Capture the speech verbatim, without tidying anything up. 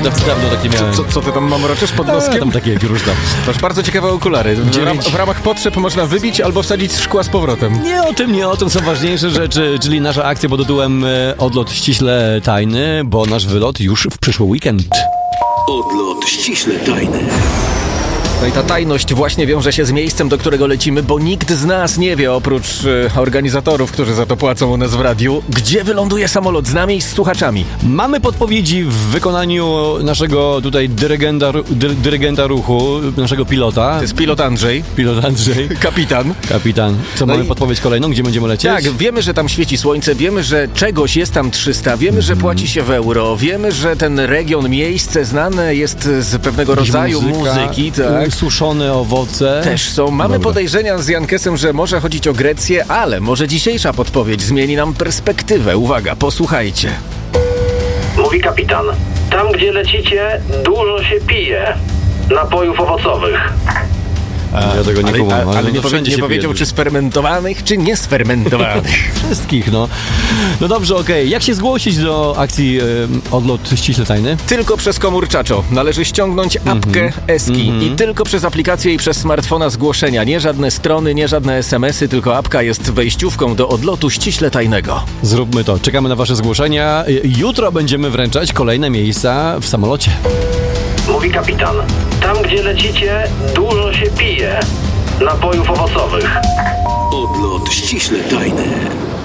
Dawno, dawno takie miałem. Co, co ty tam mamroczysz pod noskiem? A, tam takie jak różne. Masz bardzo ciekawe okulary. W, ram, w ramach potrzeb można wybić albo wsadzić szkła z powrotem. Nie o tym, nie o tym, są ważniejsze rzeczy, czyli nasza akcja pod tytułem e, Odlot ściśle tajny, bo nasz wylot już w przyszły weekend. Odlot ściśle tajny. No i ta tajność właśnie wiąże się z miejscem, do którego lecimy, bo nikt z nas nie wie, oprócz e, organizatorów, którzy za to płacą u nas w radiu, gdzie wyląduje samolot z nami i z słuchaczami. Mamy podpowiedzi w wykonaniu naszego tutaj dyrygenta, dy, dyrygenta ruchu, naszego pilota. To jest pilot Andrzej. Pilot Andrzej. Kapitan. Kapitan. Co, No mamy i- podpowiedź kolejną? Gdzie będziemy lecieć? Tak, wiemy, że tam świeci słońce, wiemy, że czegoś jest tam trzysta, wiemy, że płaci się w euro, wiemy, że ten region, miejsce znane jest z pewnego Jakaś rodzaju muzyka, muzyki, tak. Suszone owoce. Też są. Mamy Dobra. podejrzenia z Jankesem, że może chodzić o Grecję, ale może dzisiejsza podpowiedź zmieni nam perspektywę. Uwaga, posłuchajcie. Mówi kapitan. Tam, gdzie lecicie, dużo się pije napojów owocowych. Ja tego nie ale, kumam, ale, ale, ale no nie, powie, wszędzie nie się powiedział, pije. czy sfermentowanych, czy niesfermentowanych. Wszystkich, no. No dobrze, okej. Jak się zgłosić do akcji e, Odlot ściśle tajny? Tylko przez komórczaczo. Należy ściągnąć apkę Eski i tylko przez aplikację i przez smartfona zgłoszenia. Nie żadne strony, nie żadne es em esy, tylko apka jest wejściówką do odlotu ściśle tajnego. Zróbmy to. Czekamy na wasze zgłoszenia. E, Jutro będziemy wręczać kolejne miejsca w samolocie. Mówi kapitan. Tam, gdzie lecicie, dużo się pije napojów owocowych. Odlot ściśle tajny.